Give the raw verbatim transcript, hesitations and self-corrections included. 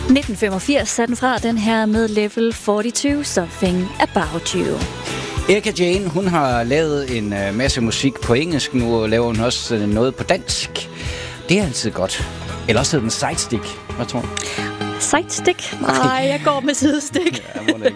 nitten femogfirs er den fra, den her med Level fireogfyrre, Something About You. Erika Jane, hun har lavet en uh, masse musik på engelsk. Nu laver hun også uh, noget på dansk. Det er altid godt. Eller også hedder den Sidestick. Hvad tror du? Sidestick? Nej, jeg går med sidestik. Ja, må det